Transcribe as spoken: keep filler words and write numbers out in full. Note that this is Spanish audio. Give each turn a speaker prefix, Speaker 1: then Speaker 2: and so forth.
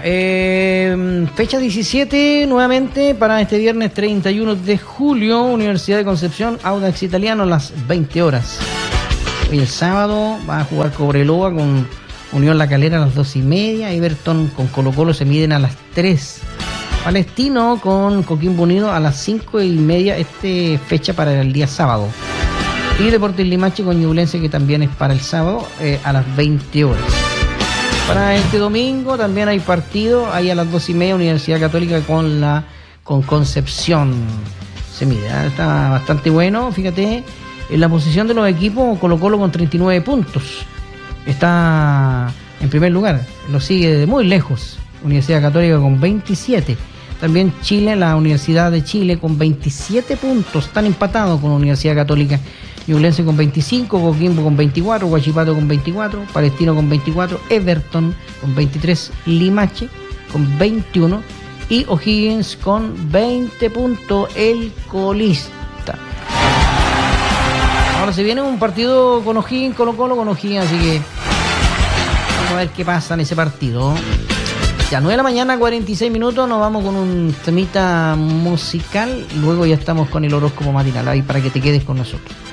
Speaker 1: eh, fecha diecisiete nuevamente para este viernes treinta y uno de julio, Universidad de Concepción, Audax Italiano a las veinte horas. Hoy el sábado va a jugar Cobreloa con Unión La Calera a las dos y media, Everton con Colo Colo se miden a las tres. Palestino con Coquimbo Unido a las cinco y media, este fecha para el día sábado. Y Deportes Limache con Ñublense, que también es para el sábado, eh, a las veinte horas. Para este domingo también hay partido, ahí a las dos y media, Universidad Católica con la con Concepción. Se mide, ¿eh? Está bastante bueno, fíjate, en la posición de los equipos, Colo Colo con treinta y nueve puntos. Está en primer lugar, lo sigue de muy lejos, Universidad Católica con veintisiete. También Chile, la Universidad de Chile con veintisiete puntos, están empatados con la Universidad Católica. Ñublense con veinticinco, Coquimbo con veinticuatro, Huachipato con veinticuatro, Palestino con veinticuatro, Everton con veintitrés, Limache con veintiuno y O'Higgins con veinte puntos, el colista. Ahora se viene un partido con O'Higgins, Colo Colo con O'Higgins, así que vamos a ver qué pasa en ese partido. Ya nueve de la mañana, cuarenta y seis minutos, nos vamos con un temita musical, luego ya estamos con el horóscopo matinal, ahí para que te quedes con nosotros.